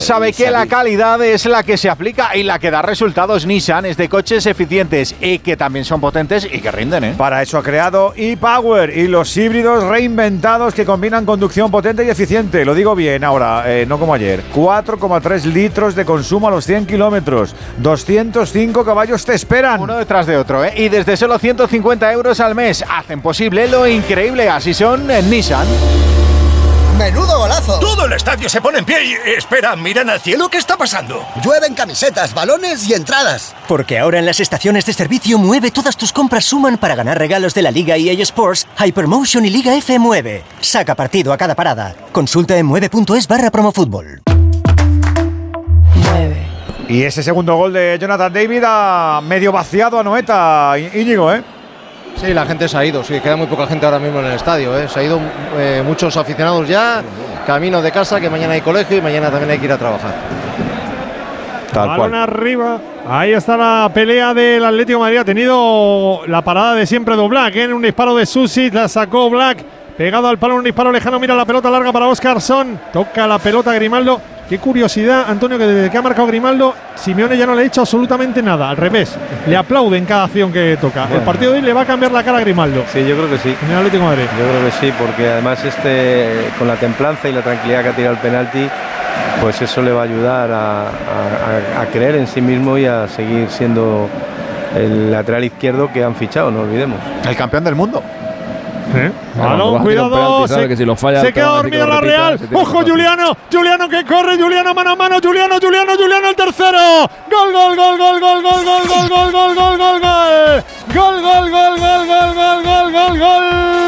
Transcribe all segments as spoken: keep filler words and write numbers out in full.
Sabe que la calidad es la que se aplica y la que da resultados. Nissan es de coches eficientes y que también son potentes y que rinden, ¿eh? Para eso ha creado ePower y los híbridos reinventados que combinan conducción potente y eficiente. Lo digo bien ahora, eh, no como ayer. cuatro coma tres litros de consumo a los cien kilómetros. doscientos cinco caballos te esperan. Uno detrás de otro, ¿eh? Y desde solo ciento cincuenta euros al mes hacen posible lo increíble. Así son en Nissan. ¡Menudo golazo! Todo el estadio se pone en pie y... Espera, ¿miran al cielo? ¿Qué está pasando? Llueven camisetas, balones y entradas. Porque ahora en las estaciones de servicio Mueve todas tus compras suman para ganar regalos de la Liga E A Sports, Hypermotion y Liga F Mueve. Saca partido a cada parada. Consulta en mueve.es barra promofútbol. Mueve. Y ese segundo gol de Jonathan David ha medio vaciado a Anoeta, Íñigo, ¿eh? Sí, la gente se ha ido, sí, queda muy poca gente ahora mismo en el estadio, ¿eh? Se ha ido eh, muchos aficionados ya, camino de casa, que mañana hay colegio y mañana también hay que ir a trabajar. Tal Balón cual. Arriba, ahí está la pelea del Atlético de Madrid, ha tenido la parada de siempre de Black, ¿eh? En un disparo de Susi, la sacó Black, pegado al palo, un disparo lejano, mira la pelota larga para Óscarson, toca la pelota Grimaldo. Qué curiosidad, Antonio, que desde que ha marcado Grimaldo, Simeone ya no le ha hecho absolutamente nada. Al revés, le aplaude en cada acción que toca. Bueno. El partido de hoy le va a cambiar la cara a Grimaldo. Sí, yo creo que sí. En el Atlético de Madrid. Yo creo que sí, porque además este, con la templanza y la tranquilidad que ha tirado el penalti, pues eso le va a ayudar a, a, a creer en sí mismo y a seguir siendo el lateral izquierdo que han fichado, no olvidemos. El campeón del mundo. ¿Eh? Balón, cuidado, se, que si lo falla se queda dormida la Real. Ojo, Juliano, Juliano que corre, Juliano mano a mano, Juliano, Juliano, Juliano el tercero. Gol, gol, gol, gol, gol, gol, gol, gol, gol, gol, gol, gol, gol. Gol, gol, gol, gol, gol, gol, gol, gol, gol.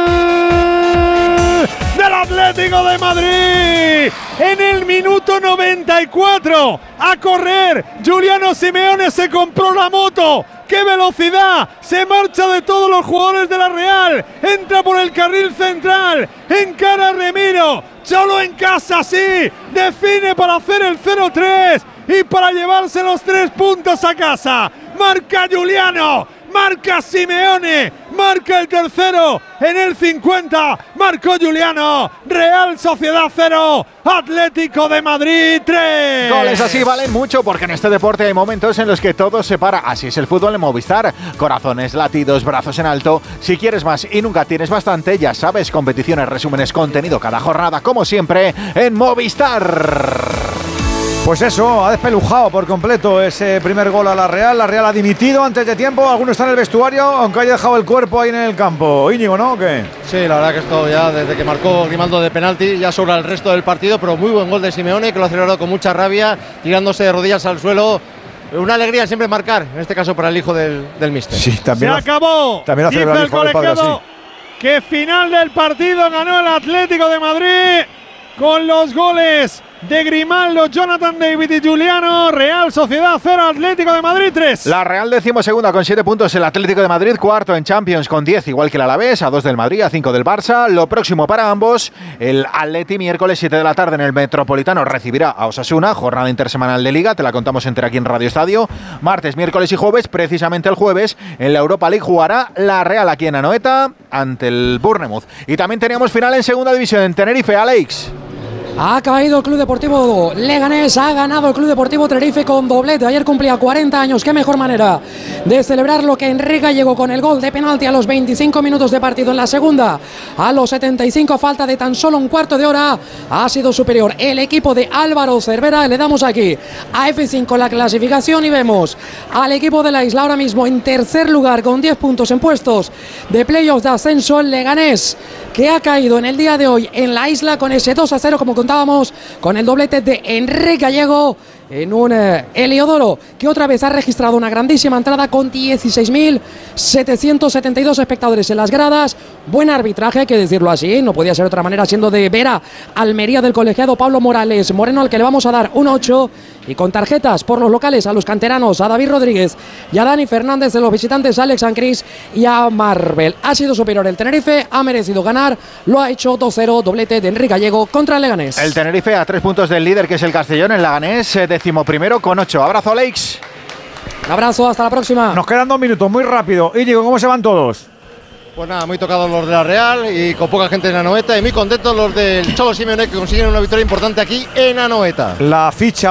Del Atlético de Madrid. En el minuto noventa y cuatro. A correr. Juliano Simeone se compró la moto. ¡Qué velocidad! Se marcha de todos los jugadores de la Real. Entra por el carril central. Encara a Remiro. Solo en casa, sí. Define para hacer el cero tres. Y para llevarse los tres puntos a casa. Marca Juliano. Marca Simeone. Marca el tercero. En el cincuenta. Marcó Juliano. Real Sociedad cero. Atlético de Madrid tres. Goles así valen mucho porque en este deporte hay momentos en los que todo se para. Así es el fútbol en Movistar. Corazones, latidos, brazos en alto. Si quieres más y nunca tienes bastante, ya sabes, competiciones, resúmenes, contenido cada jornada, como siempre, en Movistar. Pues eso, ha despelujado por completo ese primer gol a la Real. La Real ha dimitido antes de tiempo. Alguno está en el vestuario, aunque haya dejado el cuerpo ahí en el campo. Íñigo, ¿no? ¿O qué? Sí, la verdad que esto ya desde que marcó Grimaldo de penalti ya sobra el resto del partido, pero muy buen gol de Simeone, que lo ha celebrado con mucha rabia, tirándose de rodillas al suelo. Una alegría siempre marcar, en este caso para el hijo del, del míster. Sí, también se acabó. También dice el colegiado que final del partido ganó el Atlético de Madrid con los goles de Grimaldo, Jonathan David y Juliano. Real Sociedad cero, Atlético de Madrid tres. La Real decimosegunda con siete puntos, el Atlético de Madrid cuarto en Champions con diez, igual que el Alavés, a dos del Madrid, a cinco del Barça. Lo próximo para ambos, el Atleti miércoles siete de la tarde en el Metropolitano recibirá a Osasuna, jornada intersemanal de Liga, te la contamos entera aquí en Radio Estadio. Martes, miércoles y jueves, precisamente el jueves, en la Europa League jugará la Real aquí en Anoeta ante el Bournemouth. Y también teníamos final en segunda división en Tenerife, Alex. Ha caído el Club Deportivo Leganés, ha ganado el Club Deportivo Tenerife con doblete. Ayer cumplía cuarenta años, qué mejor manera de celebrarlo que Enrique Gallego con el gol de penalti a los veinticinco minutos de partido en la segunda. A los setenta y cinco, falta de tan solo un cuarto de hora, ha sido superior el equipo de Álvaro Cervera. Le damos aquí a F cinco la clasificación y vemos al equipo de la isla ahora mismo en tercer lugar con diez puntos en puestos de playoffs de ascenso. El Leganés, que ha caído en el día de hoy en la isla con ese dos a cero, como contábamos, con el doblete de Enrique Gallego en un eh, Heliodoro que otra vez ha registrado una grandísima entrada con dieciséis mil setecientos setenta y dos espectadores en las gradas. Buen arbitraje, hay que decirlo así, no podía ser de otra manera, siendo de Vera Almería del colegiado Pablo Morales Moreno, al que le vamos a dar un ocho, y con tarjetas por los locales a los canteranos, a David Rodríguez y a Dani Fernández, de los visitantes a Alex Ancris y a Marvel. Ha sido superior el Tenerife, ha merecido ganar, lo ha hecho dos cero, doblete de Enrique Gallego contra el Leganés. El Tenerife a tres puntos del líder, que es el Castellón, el Leganés eh, decimoprimero con ocho. Abrazo, Alex. Un abrazo, hasta la próxima. Nos quedan dos minutos, muy rápido. Íñigo, ¿cómo se van todos? Pues nada, muy tocados los de la Real y con poca gente en Anoeta, y muy contentos los del Cholo Simeone, que consiguen una victoria importante aquí en Anoeta. La ficha